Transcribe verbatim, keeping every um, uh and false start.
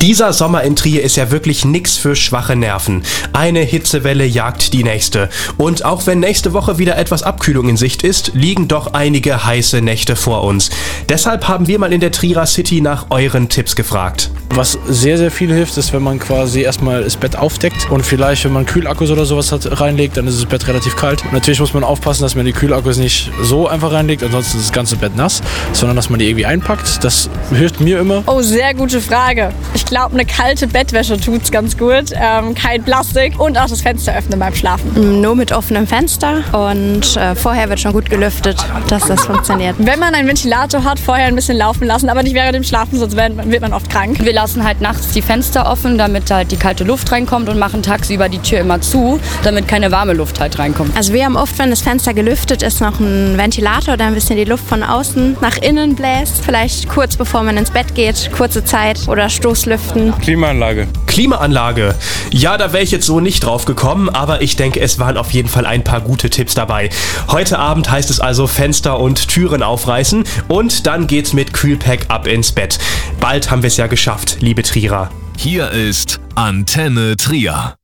Dieser Sommer in Trier ist ja wirklich nix für schwache Nerven. Eine Hitzewelle jagt die nächste. Und auch wenn nächste Woche wieder etwas Abkühlung in Sicht ist, liegen doch einige heiße Nächte vor uns. Deshalb haben wir mal in der Trierer City nach euren Tipps gefragt. Was sehr, sehr viel hilft, ist, wenn man quasi erstmal das Bett aufdeckt und vielleicht, wenn man Kühlakkus oder sowas hat, reinlegt, dann ist das Bett relativ kalt. Und natürlich muss man aufpassen, dass man die Kühlakkus nicht so einfach reinlegt, ansonsten ist das ganze Bett nass, sondern dass man die irgendwie einpackt. Das hilft mir immer. Oh, sehr gute Frage. Ich glaube, eine kalte Bettwäsche tut's ganz gut. Ähm, kein Plastik und auch das Fenster öffnen beim Schlafen. Nur mit offenem Fenster und äh, vorher wird schon gut gelüftet, dass das funktioniert. Wenn man einen Ventilator hat, vorher ein bisschen laufen lassen, aber nicht während dem Schlafen, sonst wird man oft krank. Wir lassen halt nachts die Fenster offen, damit halt die kalte Luft reinkommt und machen tagsüber die Tür immer zu, damit keine warme Luft halt reinkommt. Also wir haben oft, wenn das Fenster gelüftet ist, noch einen Ventilator, der ein bisschen die Luft von außen nach innen bläst. Vielleicht kurz bevor man ins Bett geht, kurze Zeit oder Stoßlüften. Klimaanlage. Klimaanlage. Ja, da wäre ich jetzt so nicht drauf gekommen, aber ich denke, es waren auf jeden Fall ein paar gute Tipps dabei. Heute Abend heißt es also Fenster und Türen aufreißen und dann geht's mit Kühlpack ab ins Bett. Bald haben wir es ja geschafft, liebe Trierer. Hier ist Antenne Trier.